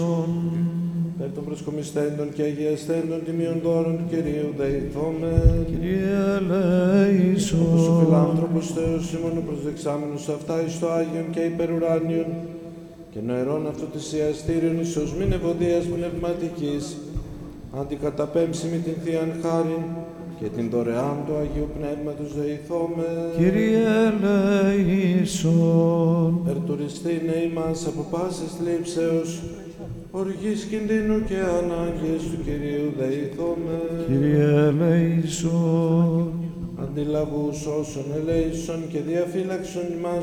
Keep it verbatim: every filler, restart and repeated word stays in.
Περ των προσκομιστέντων και αγιαστέντων τιμίων δώρων του Κυρίου δεηθώμε. Κύριε ελέησον. Όπως ο φιλάνθρωπος Θεός ημών προσδεξάμενος αυτά εις το Άγιον και υπερουράνιον και νοερών αυτού θυσιαστήριον εις οσμήν ευωδίας πνευματικής, αντικαταπέμψιμη την Θείαν Χάριν και την δωρεάν του Αγίου Πνεύματος δεηθώμε. Κύριε ελέησον. Περτουριστήνε ημάς από πάσης θλίψεως, οργής κινδύνου και ανάγκης του Κυρίου δεηθώμε. Κύριε ελέησον. Αντιλαβούς όσων ελέησον και διαφύλαξον ημάς